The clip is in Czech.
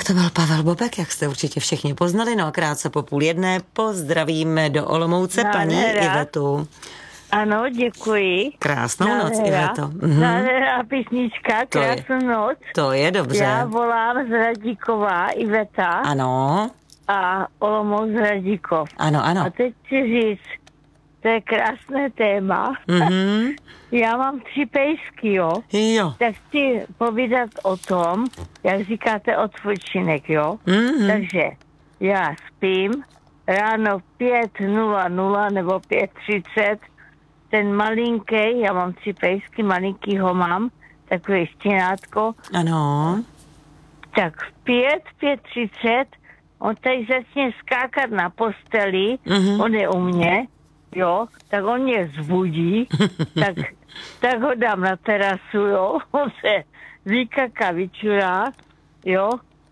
to byl Pavel Bobek, jak jste určitě všichni poznali, no a krátce po 12:30 pozdravíme do Olomouce paní Ivetu. Ano, děkuji. Krásnou noc, Iveto. Nádherná písnička, krásnou noc. To je dobře. Já volám z Radíkova, Iveta. Ano. A Olomouc Radíkov. Ano, ano. A teď chci říct, to je krásné téma. Já mám 3 pejsky, jo? Jo. Tak chci povídat o tom, jak říkáte odpočinek, jo? Takže já spím, ráno 5:00 nebo 5:30, ten malinký, já mám 3 pejsky, malinkýho mám, takový štěnátko. Ano. Tak v 5:30, on tady začne skákat na posteli, on je u mě, jo, tak on mě zbudí, tak ho dám na terasu, jo, on se vykaká, vyčurá, jo,